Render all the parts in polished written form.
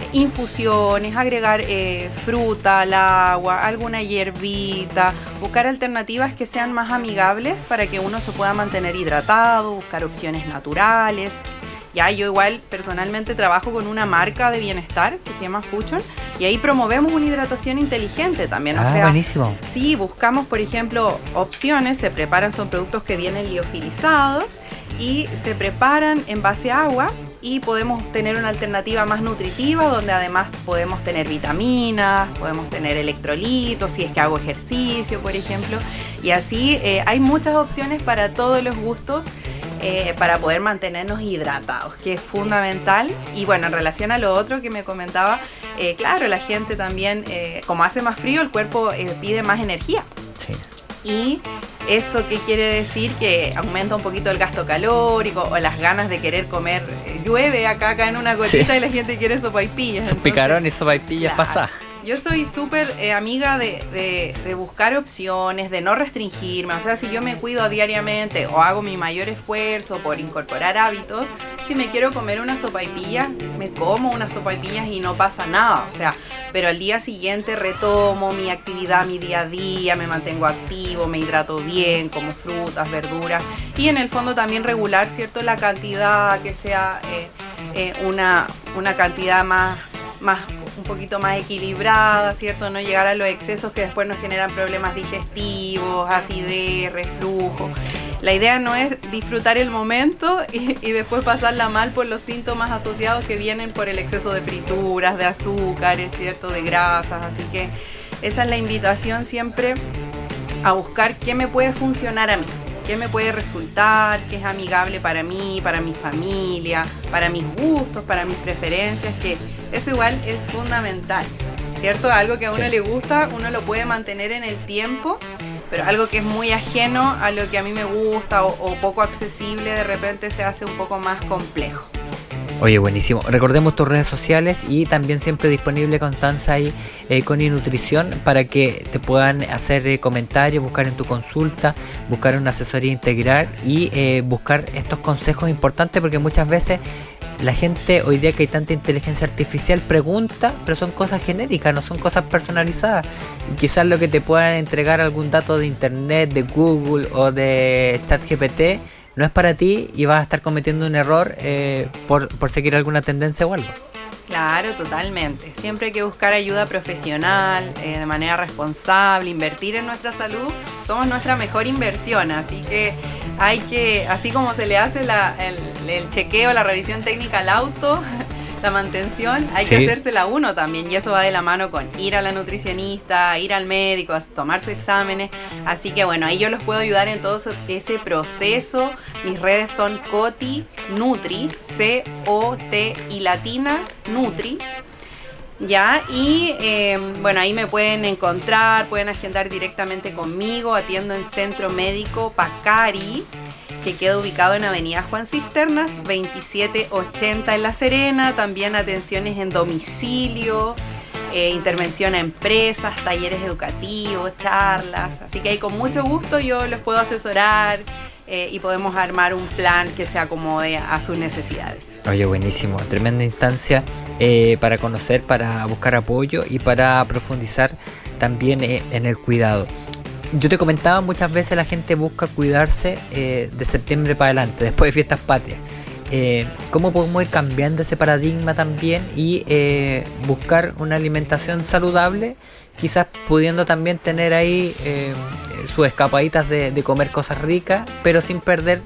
infusiones, agregar fruta al agua, alguna hierbita, buscar alternativas que sean más amigables para que uno se pueda mantener hidratado, buscar opciones naturales. Ya, yo igual personalmente trabajo con una marca de bienestar que se llama Fusion y ahí promovemos una hidratación inteligente también. O sea, buenísimo. Sí, buscamos, por ejemplo, opciones, se preparan, son productos que vienen liofilizados y se preparan en base a agua y podemos tener una alternativa más nutritiva donde además podemos tener vitaminas, podemos tener electrolitos, si es que hago ejercicio, por ejemplo. Y así hay muchas opciones para todos los gustos. Para poder mantenernos hidratados, que es fundamental. Y bueno, en relación a lo otro que me comentaba, claro, la gente también, como hace más frío, el cuerpo pide más energía. Sí. Y eso, ¿qué quiere decir? Que aumenta un poquito el gasto calórico o las ganas de querer comer. Llueve acá en una gotita y la gente quiere sopaipillas. Sus picarones, sopaipillas, claro. Pasá. Yo soy súper amiga de buscar opciones, de no restringirme. O sea, si yo me cuido diariamente o hago mi mayor esfuerzo por incorporar hábitos, si me quiero comer una sopaipilla, me como unas sopaipillas y no pasa nada. O sea, pero al día siguiente retomo mi actividad, mi día a día, me mantengo activo, me hidrato bien, como frutas, verduras. Y en el fondo también regular, ¿cierto? La cantidad, que sea una cantidad más un poquito más equilibrada, ¿cierto? No llegar a los excesos que después nos generan problemas digestivos, acidez, reflujo. La idea no es disfrutar el momento y después pasarla mal por los síntomas asociados que vienen por el exceso de frituras, de azúcares, ¿cierto? De grasas. Así que esa es la invitación siempre, a buscar qué me puede funcionar a mí, qué me puede resultar, qué es amigable para mí, para mi familia, para mis gustos, para mis preferencias, que eso igual es fundamental, ¿cierto? Algo que a uno le gusta, uno lo puede mantener en el tiempo, pero algo que es muy ajeno a lo que a mí me gusta o poco accesible, de repente se hace un poco más complejo. Oye, buenísimo. Recordemos tus redes sociales y también siempre disponible Constanza ahí con Nutrición para que te puedan hacer comentarios, buscar en tu consulta, buscar una asesoría integral y buscar estos consejos importantes, porque muchas veces la gente hoy día que hay tanta inteligencia artificial pregunta, pero son cosas genéricas, no son cosas personalizadas, y quizás lo que te puedan entregar algún dato de internet, de Google o de ChatGPT no es para ti y vas a estar cometiendo un error por seguir alguna tendencia o algo. Claro, totalmente. Siempre hay que buscar ayuda profesional, de manera responsable, invertir en nuestra salud. Somos nuestra mejor inversión, así que hay que, así como se le hace el chequeo, la revisión técnica al auto, la mantención, hay que hacérsela uno también, y eso va de la mano con ir a la nutricionista, ir al médico, a tomarse exámenes. Así que bueno, ahí yo los puedo ayudar en todo ese proceso. Mis redes son Coti Nutri, C-O-T y latina Nutri. Ya, y bueno, ahí me pueden encontrar, pueden agendar directamente conmigo. Atiendo en Centro Médico Pacari, que queda ubicado en Avenida Juan Cisternas, 2780 en La Serena. También atenciones en domicilio, intervención a empresas, talleres educativos, charlas. Así que ahí con mucho gusto yo les puedo asesorar y podemos armar un plan que se acomode a sus necesidades. Oye, buenísimo, tremenda instancia para conocer, para buscar apoyo y para profundizar también en el cuidado. Yo te comentaba, muchas veces la gente busca cuidarse de septiembre para adelante, después de fiestas patrias. ¿Cómo podemos ir cambiando ese paradigma también y buscar una alimentación saludable? Quizás pudiendo también tener ahí sus escapaditas de comer cosas ricas, pero sin perder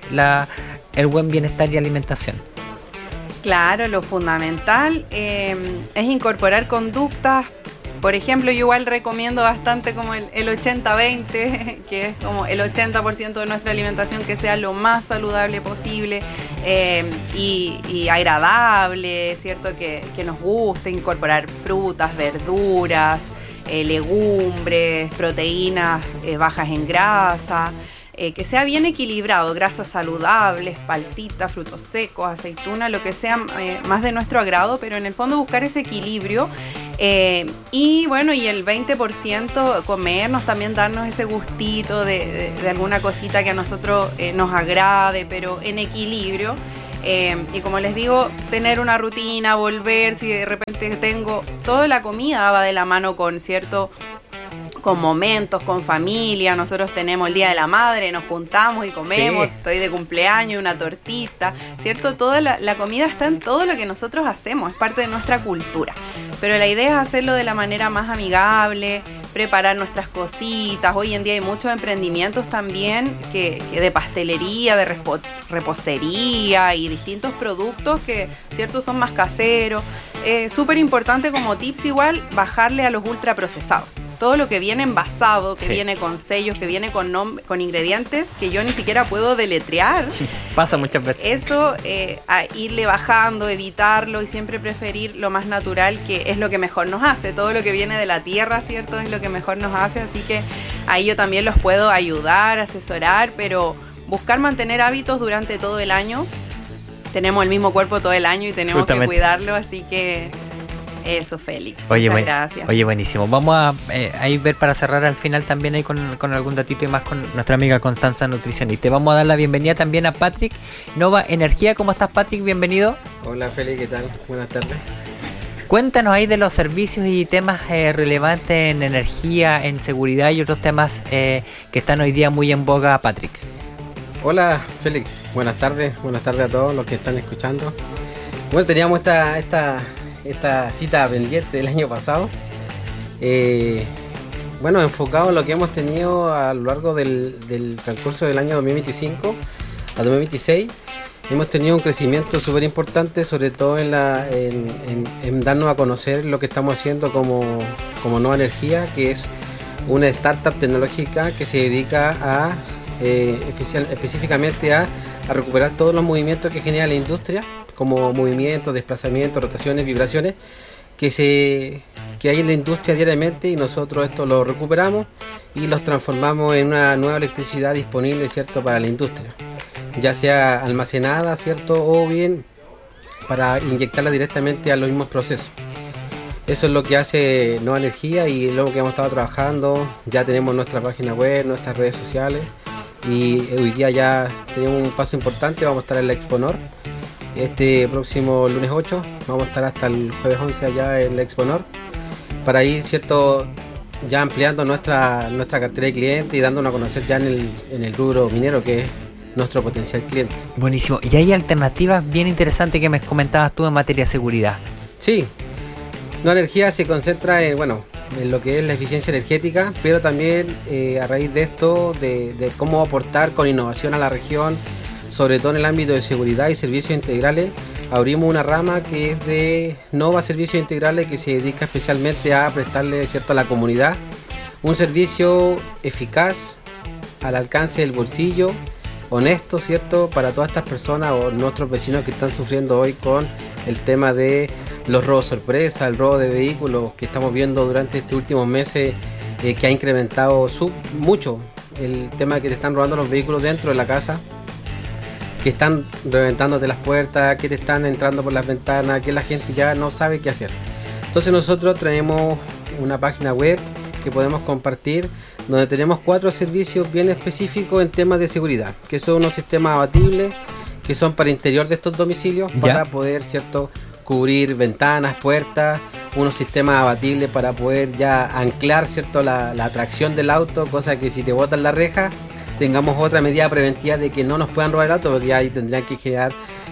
el buen bienestar y alimentación. Claro, lo fundamental es incorporar conductas. Por ejemplo, yo igual recomiendo bastante como el 80-20, que es como el 80% de nuestra alimentación que sea lo más saludable posible y agradable, ¿cierto? Que nos guste, incorporar frutas, verduras, legumbres, proteínas bajas en grasa. Que sea bien equilibrado, grasas saludables, paltitas, frutos secos, aceituna, lo que sea más de nuestro agrado, pero en el fondo buscar ese equilibrio y bueno, y el 20% comernos, también darnos ese gustito de alguna cosita que a nosotros nos agrade, pero en equilibrio. Y como les digo, tener una rutina, volver, si de repente tengo... Toda la comida va de la mano con con momentos, con familia. Nosotros tenemos el Día de la Madre, nos juntamos y comemos, sí. Estoy de cumpleaños, una tortita, ¿cierto? Toda la comida está en todo lo que nosotros hacemos, es parte de nuestra cultura. Pero la idea es hacerlo de la manera más amigable, preparar nuestras cositas. Hoy en día hay muchos emprendimientos también que de pastelería, de repostería y distintos productos que, ¿cierto?, son más caseros. Súper importante como tips igual, bajarle a los ultraprocesados. Todo lo que viene envasado, que sí. Viene con sellos, que viene con ingredientes que yo ni siquiera puedo deletrear. Sí, pasa muchas veces. Eso, a irle bajando, evitarlo y siempre preferir lo más natural, que es lo que mejor nos hace. Todo lo que viene de la tierra, ¿cierto?, es lo que mejor nos hace. Así que ahí yo también los puedo ayudar, asesorar, pero buscar mantener hábitos durante todo el año. Tenemos el mismo cuerpo todo el año y tenemos que cuidarlo, así que... Eso, Félix. Oye, muchas gracias. Oye, buenísimo. Vamos a ahí ver para cerrar al final también ahí con algún datito y más con nuestra amiga Constanza, nutricionista. Vamos a dar la bienvenida también a Patrick Nova Energía. ¿Cómo estás, Patrick? Bienvenido. Hola, Félix, ¿qué tal? Buenas tardes. Cuéntanos ahí de los servicios y temas relevantes en energía, en seguridad y otros temas que están hoy día muy en boga, Patrick. Hola, Félix. Buenas tardes a todos los que están escuchando. Bueno, teníamos esta cita pendiente del año pasado, bueno, enfocado en lo que hemos tenido a lo largo del transcurso del año 2025 a 2026. Hemos tenido un crecimiento súper importante, sobre todo en darnos a conocer lo que estamos haciendo como Nova Energía, que es una startup tecnológica que se dedica a específicamente a recuperar todos los movimientos que genera la industria, como movimientos, desplazamientos, rotaciones, vibraciones que hay en la industria diariamente, y nosotros esto lo recuperamos y los transformamos en una nueva electricidad disponible, ¿cierto?, para la industria, ya sea almacenada, ¿cierto?, o bien para inyectarla directamente a los mismos procesos. Eso es lo que hace Nova Energía y lo que hemos estado trabajando. Ya tenemos nuestra página web, nuestras redes sociales, y hoy día ya tenemos un paso importante. Vamos a estar en la Exponor este próximo lunes 8, vamos a estar hasta el jueves 11 allá en la Exponor, para ir, ¿cierto?, ya ampliando nuestra cartera de clientes y dándonos a conocer ya en el rubro minero, que es nuestro potencial cliente. Buenísimo. Y hay alternativas bien interesantes que me comentabas tú en materia de seguridad. Sí, Nova Energía se concentra en lo que es la eficiencia energética, pero también a raíz de esto, de cómo aportar con innovación a la región, sobre todo en el ámbito de seguridad y servicios integrales. Abrimos una rama que es de Nova Servicios Integrales, que se dedica especialmente a prestarle, ¿cierto?, a la comunidad un servicio eficaz, al alcance del bolsillo, honesto, ¿cierto?, para todas estas personas o nuestros vecinos que están sufriendo hoy con el tema de los robos sorpresa, el robo de vehículos que estamos viendo durante estos últimos meses, que ha incrementado mucho el tema de que te están robando los vehículos dentro de la casa, que están reventándote las puertas, que te están entrando por las ventanas, que la gente ya no sabe qué hacer. Entonces nosotros tenemos una página web que podemos compartir, donde tenemos 4 servicios bien específicos en temas de seguridad, que son unos sistemas abatibles que son para interior de estos domicilios, para poder, ¿cierto?, cubrir ventanas, puertas, unos sistemas abatibles para poder ya anclar, ¿cierto?, la tracción del auto, cosa que si te botan la reja tengamos otra medida preventiva de que no nos puedan robar el auto, porque ya ahí tendrían que generar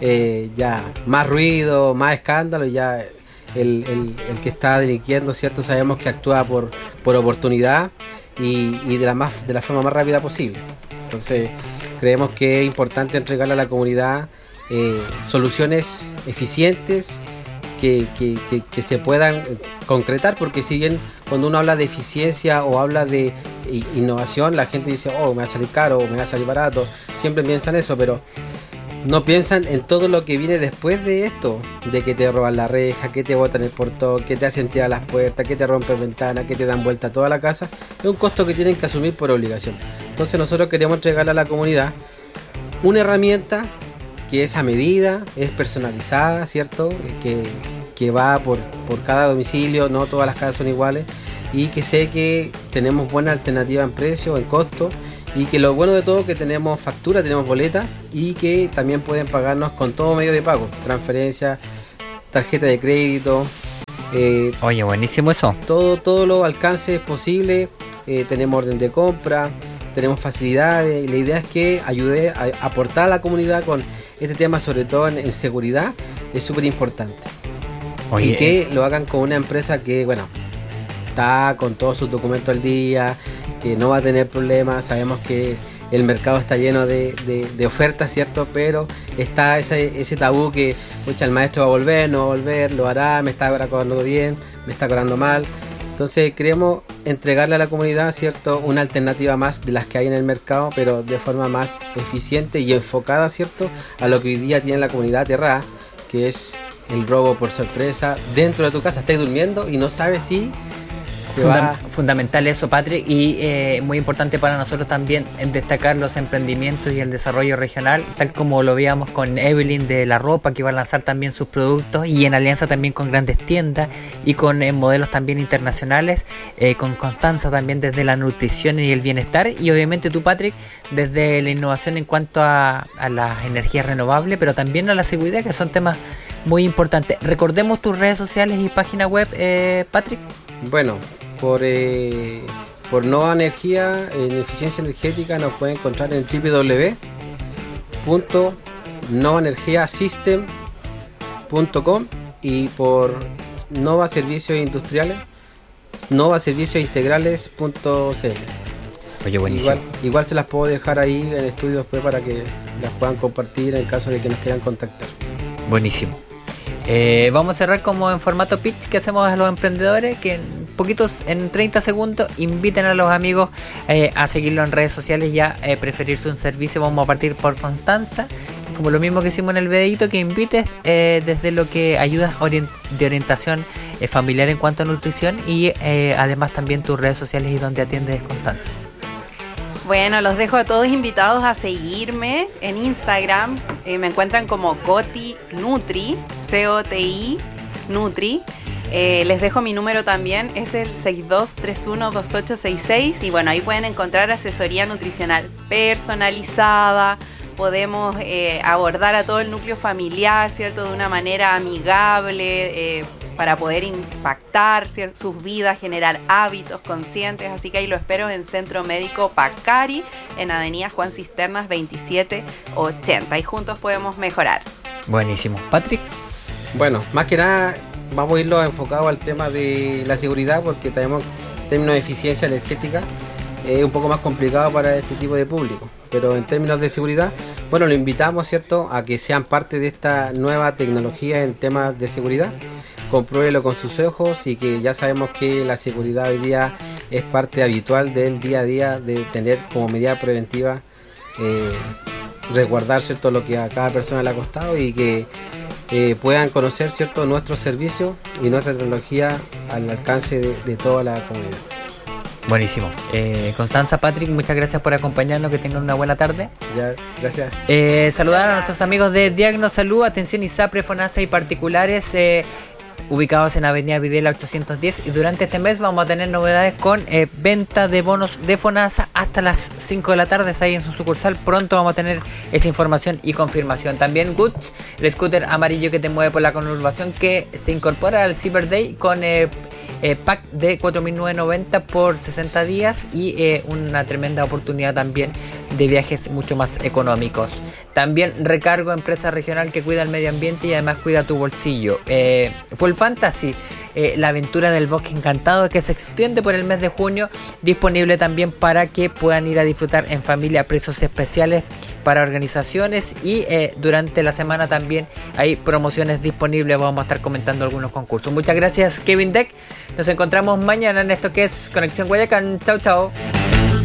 ya más ruido, más escándalo, y ya el que está delinquiendo, ¿cierto?, sabemos que actúa por oportunidad y de la forma más rápida posible. Entonces creemos que es importante entregarle a la comunidad soluciones eficientes que se puedan concretar, porque si bien cuando uno habla de eficiencia o habla de innovación, la gente dice, me va a salir caro o me va a salir barato, siempre piensan eso, pero no piensan en todo lo que viene después de esto, de que te roban la reja, que te botan el portón, que te hacen tirar las puertas, que te rompen ventanas, que te dan vuelta toda la casa. Es un costo que tienen que asumir por obligación. Entonces nosotros queremos entregarle a la comunidad una herramienta que es a medida, es personalizada, ¿cierto?, que va por cada domicilio, no todas las casas son iguales, y que sé que tenemos buena alternativa en precio, en costo, Y que lo bueno de todo es que tenemos factura, tenemos boleta y que también pueden pagarnos con todo medio de pago, transferencia, tarjeta de crédito. Oye, buenísimo eso. Todo lo alcance posible. Tenemos orden de compra, tenemos facilidades. Y la idea es que ayude a aportar a la comunidad con este tema, sobre todo en seguridad, es súper importante. Oye, y que lo hagan con una empresa que, bueno, está con todos sus documentos al día, que no va a tener problemas. Sabemos que el mercado está lleno de ofertas, ¿cierto? Pero está ese tabú que, pucha, el maestro va a volver, no va a volver, lo hará, me está cobrando bien, me está cobrando mal. Entonces queremos entregarle a la comunidad, ¿cierto?, una alternativa más de las que hay en el mercado, pero de forma más eficiente y enfocada, ¿cierto?, a lo que hoy día tiene la comunidad aterrada, que es el robo por sorpresa dentro de tu casa. Estás durmiendo y no sabes si fundamental eso, Patrick, y muy importante para nosotros también destacar los emprendimientos y el desarrollo regional, tal como lo veíamos con Evelyn de la ropa, que va a lanzar también sus productos, y en alianza también con grandes tiendas y con modelos también internacionales, con Constanza también desde la nutrición y el bienestar, y obviamente tú, Patrick, desde la innovación en cuanto a las energías renovables, pero también a la seguridad, que son temas muy importantes. Recordemos tus redes sociales y página web, Patrick. Bueno, por Nova Energía en eficiencia energética nos pueden encontrar en www.novaenergiasystem.com, y por Nova Servicios Industriales, novaserviciosintegrales.cl. Oye, buenísimo. Igual se las puedo dejar ahí en estudio después para que las puedan compartir en caso de que nos quieran contactar. Buenísimo. Vamos a cerrar como en formato pitch que hacemos a los emprendedores, que en 30 segundos inviten a los amigos a seguirlo en redes sociales y a preferirse un servicio. Vamos a partir por Constanza, como lo mismo que hicimos en el videito, que invites desde lo que ayudas de orientación familiar en cuanto a nutrición, y además también tus redes sociales y donde atiendes, Constanza. Bueno, los dejo a todos invitados a seguirme en Instagram. Me encuentran como Coti Nutri, C-O-T-I Nutri. Les dejo mi número también, es el 62312866. Y bueno, ahí pueden encontrar asesoría nutricional personalizada. Podemos abordar a todo el núcleo familiar, ¿cierto?, de una manera amigable, para poder impactar, ¿cierto?, sus vidas, generar hábitos conscientes. Así que ahí lo espero en Centro Médico Pacari, en Avenida Juan Cisternas 2780. Y juntos podemos mejorar. Buenísimo. Patrick. Bueno, más que nada vamos a irlo enfocado al tema de la seguridad, porque tenemos términos de eficiencia energética. Es un poco más complicado para este tipo de público, pero en términos de seguridad, bueno, lo invitamos, ¿cierto?, a que sean parte de esta nueva tecnología en temas de seguridad. Compruébelo con sus ojos, y que ya sabemos que la seguridad hoy día es parte habitual del día a día, de tener como medida preventiva resguardar, ¿cierto?, lo que a cada persona le ha costado, y que puedan conocer, ¿cierto?, nuestros servicios y nuestra tecnología al alcance de toda la comunidad. Buenísimo. Constanza, Patrick, muchas gracias por acompañarnos, que tengan una buena tarde. Ya, gracias. Saludar a nuestros amigos de Diagno Salud, Atención ISAPRE, FONASA y particulares, ubicados en Avenida Videla 810, y durante este mes vamos a tener novedades con venta de bonos de FONASA hasta las 5 de la tarde, ahí en su sucursal. Pronto vamos a tener esa información y confirmación. También Goods, el scooter amarillo que te mueve por la conurbación, que se incorpora al Cyber Day con pack de 4.990 por 60 días y una tremenda oportunidad también de viajes mucho más económicos. También Recargo, empresa regional que cuida el medio ambiente y además cuida tu bolsillo. Full Fantasy, la aventura del bosque encantado, que se extiende por el mes de junio, disponible también para que puedan ir a disfrutar en familia, precios especiales para organizaciones, y durante la semana también hay promociones disponibles. Vamos a estar comentando algunos concursos. Muchas gracias, Kevin Deck. Nos encontramos mañana en esto que es Conexión Guayacán. Chau, chau.